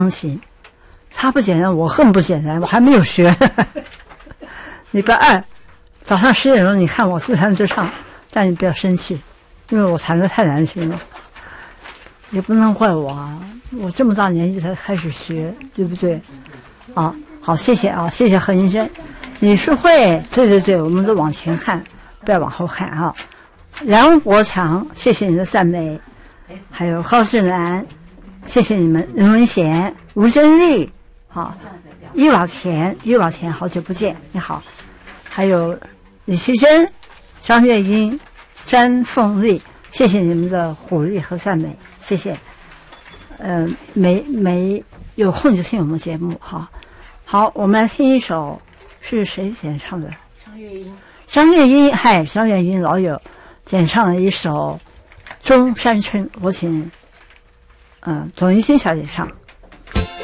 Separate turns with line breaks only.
琴，他不简单，我更不简单，我还没有学。礼拜2早上10点钟，你看我自弹自唱，但你不要生气，因为我弹得太难听了，也不能怪我啊，我这么大年纪才开始学，对不对？啊，好，谢谢啊，谢谢何医生。李淑慧，对，我们都往前看，不要往后看啊。梁国强，谢谢你的赞美，还有高志兰，谢谢你们。任文贤、吴珍丽，好，于老田，好久不见，你好。还有李希珍、张月英、詹凤丽，谢谢你们的鼓励和赞美，谢谢。没有空就听我们节目哈。好，我们来听一首是谁演唱的？张月英老友演唱了一首《中山春》，我请董玉欣小姐唱。